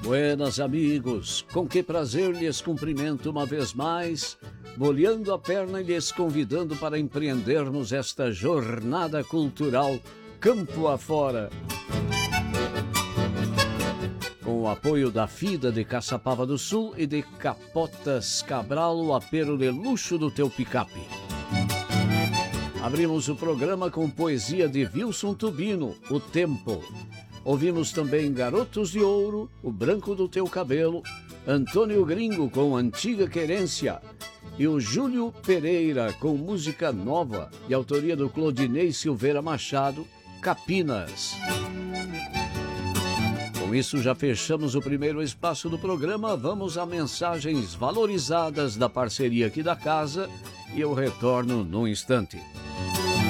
Buenas amigos, com que prazer lhes cumprimento uma vez mais, molhando a perna e lhes convidando para empreendermos esta jornada cultural campo afora. Com o apoio da FIDA de Caçapava do Sul e de Capotas Cabral, o apelo de luxo do teu picape. Abrimos o programa com poesia de Wilson Tubino, O Tempo. Ouvimos também Garotos de Ouro, O Branco do Teu Cabelo, Antônio Gringo com Antiga Querência e o Júlio Pereira com música nova e autoria do Claudinei Silveira Machado, Capinas. Com isso já fechamos o primeiro espaço do programa, vamos a mensagens valorizadas da parceria aqui da casa e eu retorno num instante.